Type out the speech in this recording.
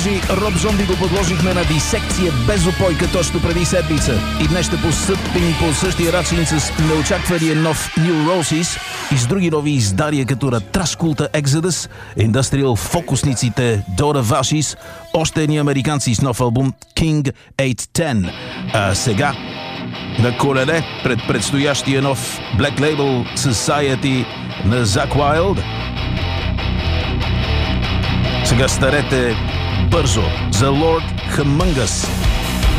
този Роб Зомби го подложихме на дисекция без опойка точно преди седмица. И днес ще постъпим по същия начин с неочаквания нов New Roses и с други нови издария като Trash Cult Exodus, Industrial фокусниците Dora Vashis, още едни американци с нов албум King 810. А сега на колене пред предстоящия нов Black Label Society на Zakk Wylde. Сега старете бързо за Lord Humongous.